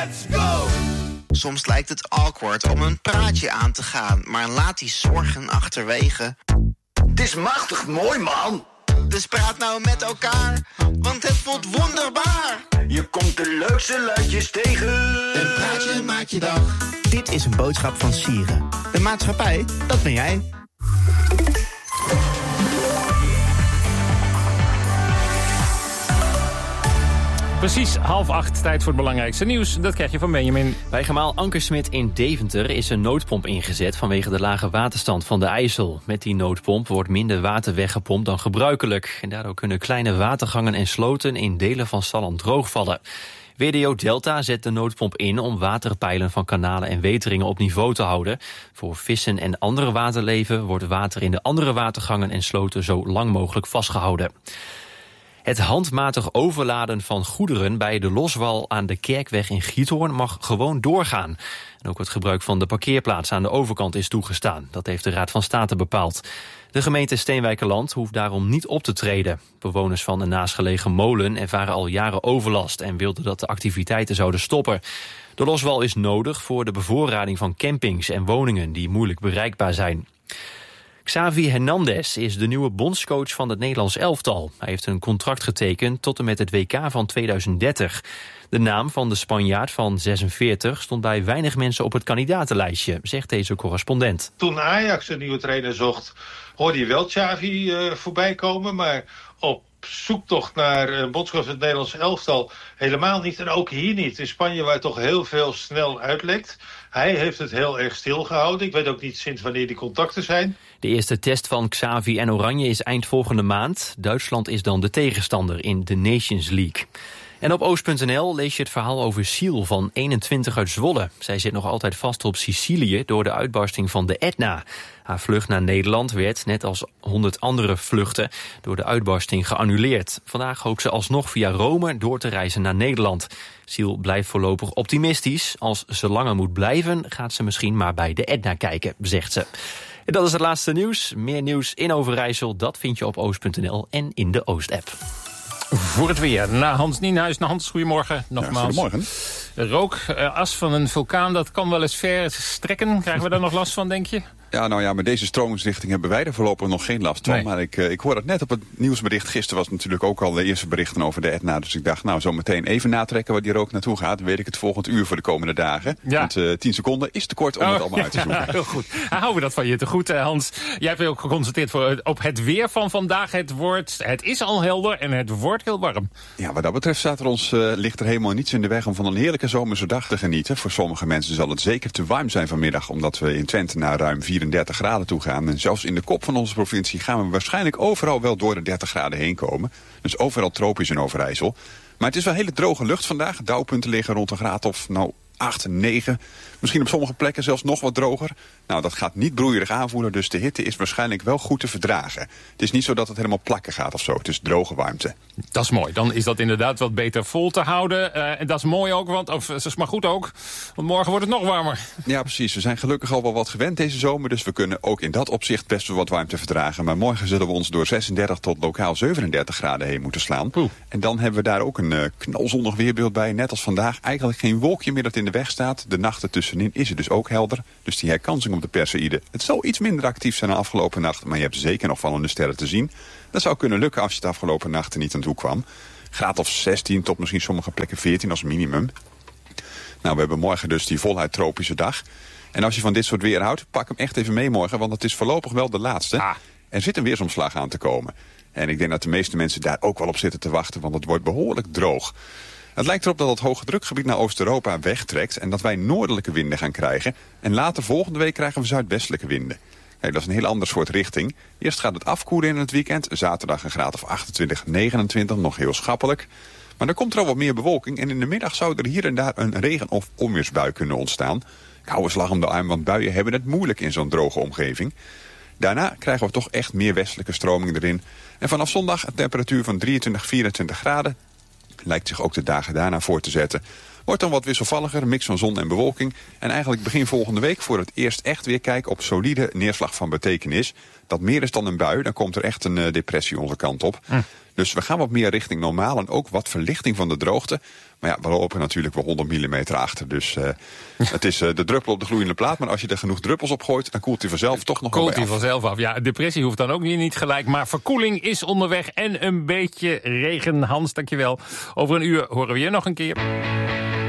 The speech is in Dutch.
Let's go! Soms lijkt het awkward om een praatje aan te gaan, maar laat die zorgen achterwege. Het is machtig mooi, man! Dus praat nou met elkaar, want het voelt wonderbaar. Je komt de leukste luidjes tegen. Een praatje maakt je dag. Dit is een boodschap van Sieren. De maatschappij, dat ben jij. Precies 7:30, tijd voor het belangrijkste nieuws. Dat krijg je van Benjamin. Bij gemaal Ankersmit in Deventer is een noodpomp ingezet vanwege de lage waterstand van de IJssel. Met die noodpomp wordt minder water weggepompt dan gebruikelijk. En daardoor kunnen kleine watergangen en sloten in delen van Salland droogvallen. WDO Delta zet de noodpomp in om waterpeilen van kanalen en weteringen op niveau te houden. Voor vissen en andere waterleven wordt water in de andere watergangen en sloten zo lang mogelijk vastgehouden. Het handmatig overladen van goederen bij de loswal aan de Kerkweg in Giethoorn mag gewoon doorgaan. En ook het gebruik van de parkeerplaats aan de overkant is toegestaan. Dat heeft de Raad van State bepaald. De gemeente Steenwijkerland hoeft daarom niet op te treden. Bewoners van een naastgelegen molen ervaren al jaren overlast en wilden dat de activiteiten zouden stoppen. De loswal is nodig voor de bevoorrading van campings en woningen die moeilijk bereikbaar zijn. Xavi Hernandez is de nieuwe bondscoach van het Nederlands elftal. Hij heeft een contract getekend tot en met het WK van 2030. De naam van de Spanjaard van 46 stond bij weinig mensen op het kandidatenlijstje, zegt deze correspondent. Toen Ajax een nieuwe trainer zocht, hoorde je wel Xavi voorbij komen, maar op zoektocht naar een bondscoach van het Nederlands elftal helemaal niet. En ook hier niet. In Spanje waar het toch heel veel snel uitlekt. Hij heeft het heel erg stilgehouden. Ik weet ook niet sinds wanneer die contacten zijn. De eerste test van Xavi en Oranje is eind volgende maand. Duitsland is dan de tegenstander in de Nations League. En op oost.nl lees je het verhaal over Siel van 21 uit Zwolle. Zij zit nog altijd vast op Sicilië door de uitbarsting van de Etna. Haar vlucht naar Nederland werd, net als 100 andere vluchten, door de uitbarsting geannuleerd. Vandaag hoopt ze alsnog via Rome door te reizen naar Nederland. Siel blijft voorlopig optimistisch. Als ze langer moet blijven, gaat ze misschien maar bij de Etna kijken, zegt ze. En dat is het laatste nieuws. Meer nieuws in Overijssel, dat vind je op oost.nl en in de Oost-app. Voor het weer, naar Hans Nienhuis. Hans, goedemorgen. Nogmaals. Ja, goedemorgen. Rook, as van een vulkaan, dat kan wel eens ver strekken. Krijgen we daar nog last van, denk je? Ja, nou ja, met deze stromingsrichting hebben wij er voorlopig nog geen last van. Nee. Maar ik hoorde het net op het nieuwsbericht. Gisteren was natuurlijk ook al de eerste berichten over de Etna. Dus ik dacht, nou, zo meteen even natrekken waar die rook naartoe gaat. Dan weet ik het volgend uur voor de komende dagen. Ja. Want 10 seconden is te kort om het allemaal uit te zoeken. Heel goed. Houden we dat van je te goed, Hans. Jij hebt ook geconstateerd op het weer van vandaag. Het is al helder en het wordt heel warm. Ja, wat dat betreft ligt er helemaal niets in de weg om van een heerlijke zomerse dag te genieten. Voor sommige mensen zal het zeker te warm zijn vanmiddag, omdat we in Twente naar ruim 34 graden toe gaan. En zelfs in de kop van onze provincie gaan we waarschijnlijk overal wel door de 30 graden heen komen. Dus overal tropisch in Overijssel. Maar het is wel hele droge lucht vandaag. Dauwpunten liggen rond een graad of 8, 9. Misschien op sommige plekken zelfs nog wat droger. Nou, dat gaat niet broeierig aanvoelen, dus de hitte is waarschijnlijk wel goed te verdragen. Het is niet zo dat het helemaal plakken gaat of zo. Het is droge warmte. Dat is mooi. Dan is dat inderdaad wat beter vol te houden. En dat is mooi ook, dat is maar goed ook. Want morgen wordt het nog warmer. Ja, precies. We zijn gelukkig al wel wat gewend deze zomer, dus we kunnen ook in dat opzicht best wel wat warmte verdragen. Maar morgen zullen we ons door 36 tot lokaal 37 graden heen moeten slaan. En dan hebben we daar ook een knalzonnig weerbeeld bij. Net als vandaag eigenlijk geen wolkje meer dat in de weg staat. De nachten tussenin is het dus ook helder. Dus die herkansing op de Perseïde, het zal iets minder actief zijn dan afgelopen nacht, maar je hebt zeker nog vallende sterren te zien. Dat zou kunnen lukken als je de afgelopen nachten niet aan toe kwam. Graad of 16 tot misschien sommige plekken 14 als minimum. Nou, we hebben morgen dus die voluit tropische dag. En als je van dit soort weer houdt, pak hem echt even mee morgen, want het is voorlopig wel de laatste. Er zit een weersomslag aan te komen. En ik denk dat de meeste mensen daar ook wel op zitten te wachten, want het wordt behoorlijk droog. Het lijkt erop dat het hoge drukgebied naar Oost-Europa wegtrekt en dat wij noordelijke winden gaan krijgen. En later volgende week krijgen we zuidwestelijke winden. Kijk, dat is een heel ander soort richting. Eerst gaat het afkoelen in het weekend. Zaterdag een graad of 28, 29, nog heel schappelijk. Maar dan komt er al wat meer bewolking en in de middag zou er hier en daar een regen- of onweersbui kunnen ontstaan. Ik hou een slag om de arm, want buien hebben het moeilijk in zo'n droge omgeving. Daarna krijgen we toch echt meer westelijke stroming erin. En vanaf zondag een temperatuur van 23, 24 graden. Lijkt zich ook de dagen daarna voor te zetten. Wordt dan wat wisselvalliger, een mix van zon en bewolking. En eigenlijk begin volgende week voor het eerst echt weer kijken op solide neerslag van betekenis. Dat meer is dan een bui, dan komt er echt een depressie onze kant op. Dus we gaan wat meer richting normaal en ook wat verlichting van de droogte. Maar ja, we lopen natuurlijk wel 100 mm achter. Dus het is de druppel op de gloeiende plaat. Maar als je er genoeg druppels op gooit, dan koelt hij vanzelf toch nog wel af. Koelt hij vanzelf af. Ja, depressie hoeft dan ook niet gelijk. Maar verkoeling is onderweg en een beetje regen. Hans, dankjewel. Over een uur horen we je nog een keer.